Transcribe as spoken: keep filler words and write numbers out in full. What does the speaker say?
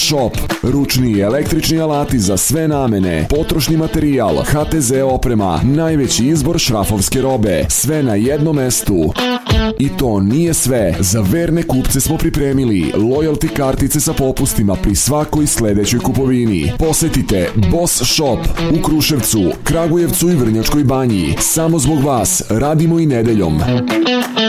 Shop. Ručni i električni alati za sve namene, potrošni materijal, ha te ze oprema, najveći izbor šrafovske robe, sve na jednom mestu. I to nije sve. Za verne kupce smo pripremili loyalty kartice sa popustima pri svakoj sledećoj kupovini. Posetite Boss Shop u Kruševcu, Kragujevcu i Vrnjačkoj Banji. Samo zbog vas radimo i nedeljom.